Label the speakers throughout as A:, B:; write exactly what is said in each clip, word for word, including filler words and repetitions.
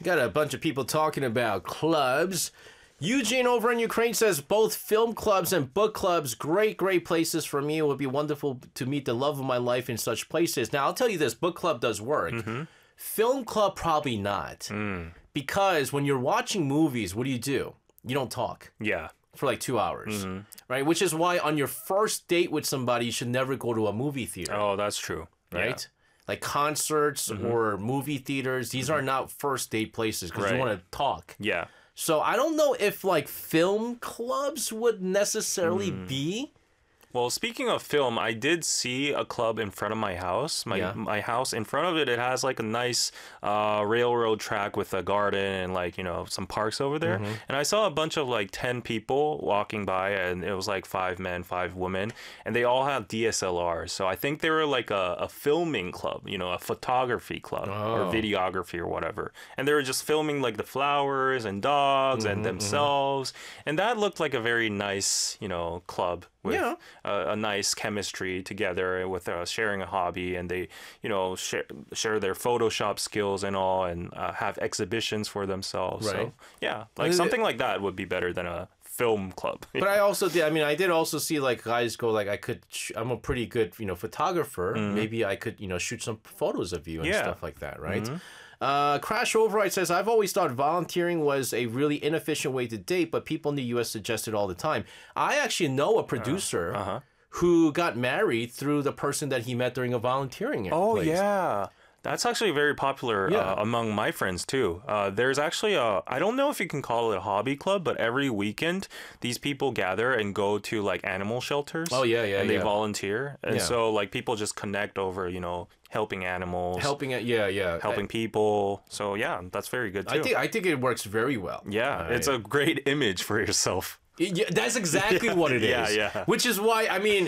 A: Got a bunch of people talking about clubs. Eugene over in Ukraine says both film clubs and book clubs, great, great places for me. It would be wonderful to meet the love of my life in such places. Now, I'll tell you this, book club does work. Mm-hmm. Film club, probably not. Mm. Because when you're watching movies, what do you do? You don't talk.
B: Yeah.
A: For like two hours,
B: mm-hmm.
A: right? Which is why on your first date with somebody, you should never go to a movie theater.
B: Oh, that's true.
A: Right?
B: Yeah.
A: Like concerts
B: mm-hmm.
A: or movie theaters, these mm-hmm. are not first date places because
B: right.
A: you want to talk.
B: Yeah.
A: So I don't know if like film clubs would necessarily
B: mm.
A: be.
B: Well, speaking of film, I did see a club in front of my house. My
A: Yeah.
B: my house, in front of it, it has like a nice uh, railroad track with a garden and like, you know, some parks over there.
A: Mm-hmm.
B: And I saw a bunch of like ten people walking by, and it was like five men, five women, and they all had D S L Rs. So I think they were like a, a filming club, you know, a photography club
A: Oh.
B: or videography or whatever. And they were just filming like the flowers and dogs
A: Mm-hmm,
B: and themselves. Mm-hmm. And that looked like a very nice, you know, club. With
A: Yeah.
B: a, a nice chemistry together, with uh, sharing a hobby, and they, you know, share, share their Photoshop skills and all, and uh, have exhibitions for themselves.
A: Right.
B: So yeah, like something like that would be better than a film club.
A: But I also did. I mean, I did also see like guys go like, I could. Sh- I'm a pretty good, you know, photographer.
B: Mm-hmm.
A: Maybe I could, you know, shoot some photos of you and
B: Yeah.
A: stuff like that, right?
B: Mm-hmm.
A: Uh, Crash Override says, I've always thought volunteering was a really inefficient way to date, but people in the U S suggest it all the time. I actually know a producer
B: Uh-huh.
A: who got married through the person that he met during a volunteering
B: Oh
A: place.
B: yeah. That's actually very popular
A: Yeah.
B: uh, among my friends too. Uh, there's actually a, I don't know if you can call it a hobby club, but every weekend these people gather and go to like animal shelters.
A: Oh, yeah, yeah,
B: And they
A: yeah.
B: volunteer. And
A: Yeah.
B: so like people just connect over, you know, helping animals,
A: Helping it, yeah, yeah.
B: helping people. So yeah, that's very good too.
A: I think I think it works very well.
B: yeah,
A: Uh,
B: it's a great image for yourself.
A: Yeah, that's exactly what it is.
B: Yeah, yeah.
A: Which is why, I mean,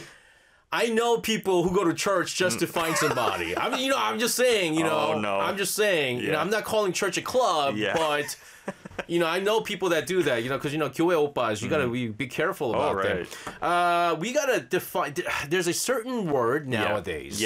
A: I know people who go to church just to find somebody. I mean, you know, I'm just saying, you know,
B: Oh, no.
A: I'm just saying, you know,
B: Yeah.
A: I'm not calling church a club,
B: Yeah.
A: but, you know, I know people that do that, you know, because, you know, 교회 오빠s, you got to be, be careful about
B: right.
A: them. Uh, we got to define, there's a certain word nowadays.